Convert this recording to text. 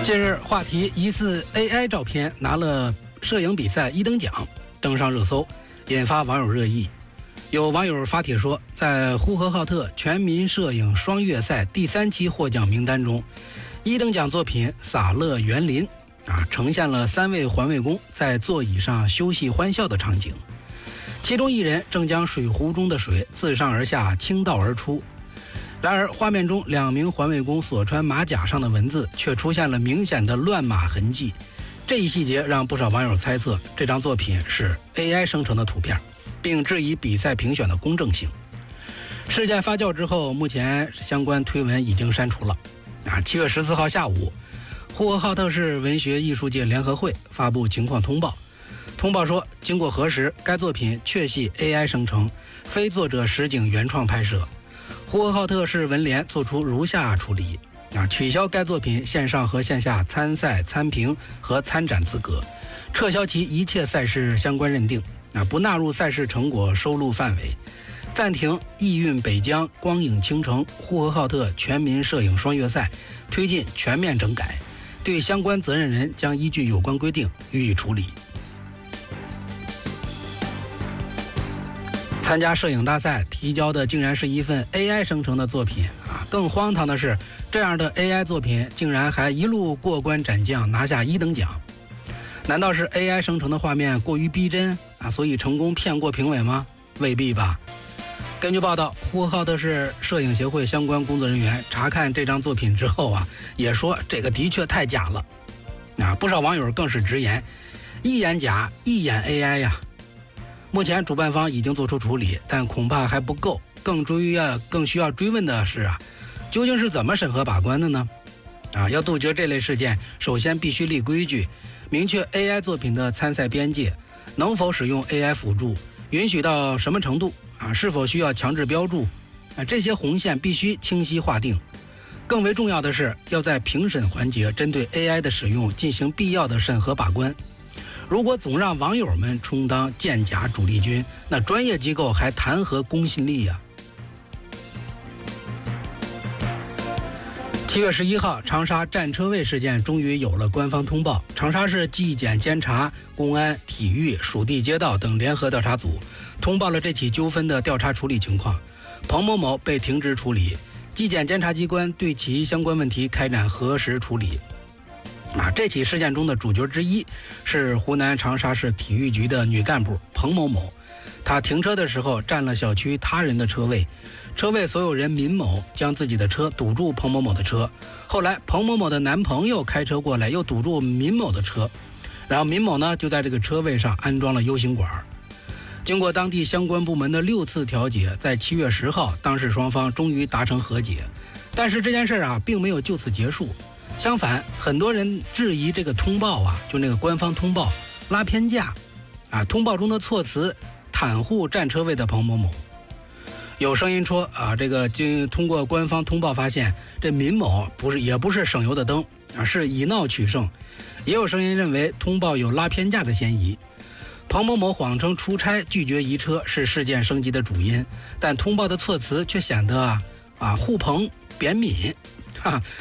近日，话题疑似 AI 照片拿了摄影比赛一等奖，登上热搜，引发网友热议。有网友发帖说，在呼和浩特全民摄影双月赛第3期获奖名单中，一等奖作品《洒乐园林》呈现了3位环卫工在座椅上休息欢笑的场景，其中一人正将水壶中的水自上而下倾倒而出。然而，画面中2名环卫工所穿马甲上的文字却出现了明显的乱码痕迹。这一细节让不少网友猜测这张作品是 AI 生成的图片，并质疑比赛评选的公正性。事件发酵之后，目前相关推文已经删除了。7月14号下午，呼和浩特市文学艺术界联合会发布情况通报。通报说，经过核实，该作品确系 AI 生成，非作者实景原创拍摄。呼和浩特市文联作出如下处理：取消该作品线上和线下参赛、参评和参展资格，撤销其一切赛事相关认定，不纳入赛事成果收录范围，暂停艺运北疆、光影倾城、呼和浩特全民摄影双月赛，推进全面整改，对相关责任人将依据有关规定予以处理。参加摄影大赛提交的竟然是一份 AI 生成的作品更荒唐的是，这样的 AI 作品竟然还一路过关斩将，拿下1等奖。难道是 AI 生成的画面过于逼真所以成功骗过评委吗？未必吧。根据报道，呼和浩特市摄影协会相关工作人员查看这张作品之后也说这个的确太假了。不少网友更是直言，一眼假，一眼 AI 呀。目前主办方已经做出处理，但恐怕还不够，更需要追问的是究竟是怎么审核把关的呢？要杜绝这类事件，首先必须立规矩，明确 AI 作品的参赛边界，能否使用 AI 辅助，允许到什么程度是否需要强制标注这些红线必须清晰划定。更为重要的是，要在评审环节针对 AI 的使用进行必要的审核把关。如果总让网友们充当建假主力军，那专业机构还谈何公信力呀？7月11号，长沙占车位事件终于有了官方通报。长沙市纪检监察、公安、体育、属地街道等联合调查组通报了这起纠纷的调查处理情况，彭某某被停职处理，纪检监察机关对其相关问题开展核实处理。这起事件中的主角之一是湖南长沙市体育局的女干部彭某某，她停车的时候占了小区他人的车位，车位所有人闵某将自己的车堵住彭某某的车，后来彭某某的男朋友开车过来又堵住闵某的车，然后闵某呢就在这个车位上安装了 U 型管。经过当地相关部门的6次调解，在7月10号当事双方终于达成和解，但是这件事并没有就此结束。相反，很多人质疑这个通报就那个官方通报拉偏架通报中的措辞袒护占车位的彭某某。有声音说这个通过官方通报发现，这闵某也不是省油的灯是以闹取胜。也有声音认为通报有拉偏架的嫌疑。彭某某谎称出差拒绝移车是事件升级的主因，但通报的措辞却显得护彭贬闵